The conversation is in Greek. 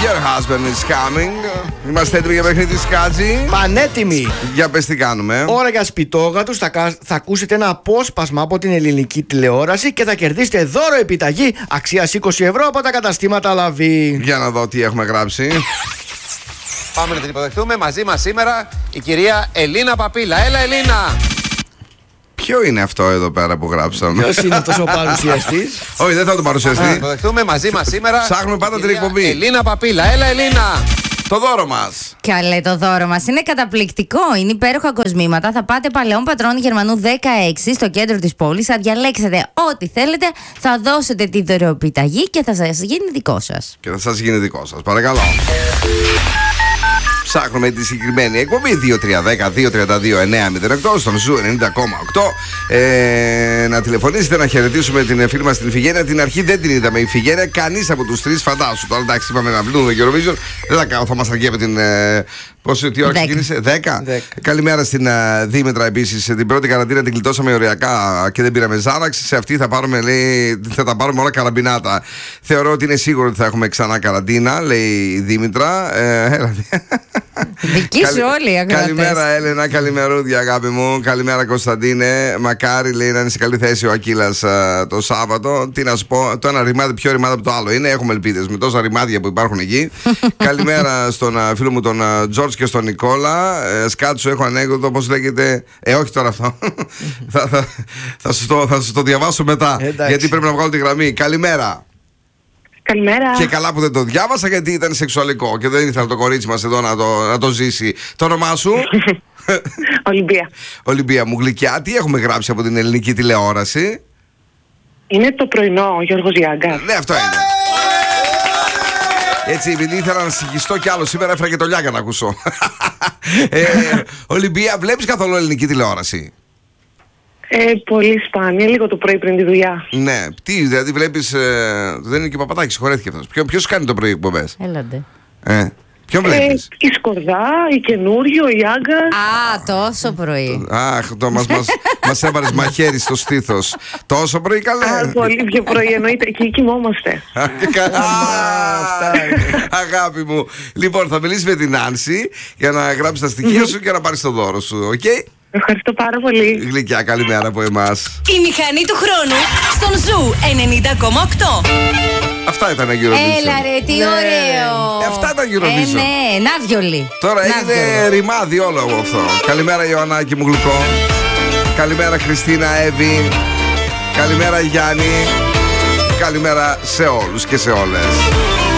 Your husband is coming. Είμαστε έτοιμοι για παιχνίδι Σκάτζι. Πανέτοιμοι. Για πες τι κάνουμε. Ώρα για σπιτόγατους. Θα ακούσετε ένα απόσπασμα από την ελληνική τηλεόραση και θα κερδίσετε δώρο επιταγή αξίας 20 ευρώ από τα καταστήματα Λαβή. Για να δω τι έχουμε γράψει. Πάμε να την υποδεχτούμε μαζί μας σήμερα η κυρία Ελίνα Παπίλα. Έλα, Ελίνα! Ποιο είναι αυτό εδώ πέρα που γράψαμε? Ποιος είναι αυτός ο παρουσιαστής? Όχι, δεν θα τον παρουσιαστεί. Να υποδεχτούμε μαζί μας σήμερα. Ψάχνουμε πάντα την εκπομπή. Ελίνα Παπίλα. Έλα, Ελίνα! Το δώρο μας. Καλέ, το δώρο μας είναι καταπληκτικό. Είναι υπέροχα κοσμήματα. Θα πάτε Παλαιών Πατρών Γερμανού 16 στο κέντρο της πόλης. Θα διαλέξετε ό,τι θέλετε. Θα δώσετε τη δωρεοπιταγή και θα σας γίνει δικό σας. Και θα σας γίνει δικό σας. Παρακαλώ. Ψάχνουμε τη συγκεκριμένη εκπομπή 2310-232-908 στον Ζου 90,8. Να τηλεφωνήσετε, να χαιρετήσουμε την φίλη μας την Ιφηγένεια. Την αρχή δεν την είδαμε η Ιφηγένεια, κανείς από τους τρεις, φαντάσου. Τώρα εντάξει, είπαμε να βλούμε Eurovision. Δεν θα μας αργεί από την. Τι ώρα ξεκίνησε, 10. Καλημέρα στην Δήμητρα επίσης. Την πρώτη καραντίνα την κλειτώσαμε ωριακά και δεν πήραμε Ζάραξη. Σε αυτή θα πάρουμε, λέει, θα τα πάρουμε όλα καραμπινάτα. Θεωρώ ότι είναι σίγουρο ότι θα έχουμε ξανά καραντίνα, λέει η Δήμητρα. Δική σου όλοι οι αγρότες. Καλημέρα Έλενα, καλημερούδια αγάπη μου. Καλημέρα Κωνσταντίνε. Μακάρι, λέει, να είναι σε καλή θέση ο Ακύλας το Σάββατο. Τι να σου πω, το ένα ρημάδι πιο ρημάδι από το άλλο είναι. Έχουμε ελπίδες με τόσα ρημάδια που υπάρχουν εκεί. Καλημέρα στον φίλο μου τον Τζόρτζ και στον Νικόλα. Σκάτσου, έχω ανέκδοτο, πώς λέγεται. Όχι τώρα αυτό. Θα σου το διαβάσω μετά. Γιατί πρέπει να βγάλω τη γραμμή. Καλημέρα. Καλημέρα. Και καλά που δεν το διάβασα, γιατί ήταν σεξουαλικό και δεν ήθελα το κορίτσι μας εδώ να το ζήσει. Το όνομά σου? Ολυμπία. Ολυμπία μου γλυκιά. Τι έχουμε γράψει από την ελληνική τηλεόραση? Είναι το πρωινό, ο Γιώργος Γιάγκα. Ναι, αυτό είναι. Έτσι, επειδή ήθελα να συγχυστώ κι άλλο σήμερα, έφερα και το Λιάγκα να ακούσω. Ολυμπία, βλέπεις καθόλου ελληνική τηλεόραση? Πολύ σπάνια, λίγο το πρωί πριν τη δουλειά. Ναι, τι, δηλαδή βλέπεις. Δεν είναι και ο Παπαδάκης, συγχωρέθηκε αυτός. Ποιος κάνει το πρωί εκπομπές? Έλατε. Ποιον βλέπεις? Η Σκορδά, η Καινούριο, η Άγκα. Α, τόσο πρωί. Αχ, μας έβαλες μαχαίρι στο στήθος. Τόσο πρωί, καλέ. Πολύ πιο πρωί, εννοείται. Εκεί κοιμόμαστε. Αγάπη μου. Λοιπόν, θα μιλήσεις με την Άνση για να γράψεις τα στοιχεία σου και να πάρεις το δώρο σου, οκ? Ευχαριστώ πάρα πολύ. Γλυκιά, καλημέρα από εμάς. Η μηχανή του χρόνου στον Ζου 90,8. Αυτά ήταν Eurovision. Έλα ρε, τι ωραίο. Αυτά ήταν Eurovision. Ναι, Ναύγιολη. Τώρα είναι ρημάδι όλο αυτό. Καλημέρα Ιωαννάκη μου γλυκό. Καλημέρα Χριστίνα, Εύη. Καλημέρα Γιάννη. Καλημέρα σε όλους και σε όλες.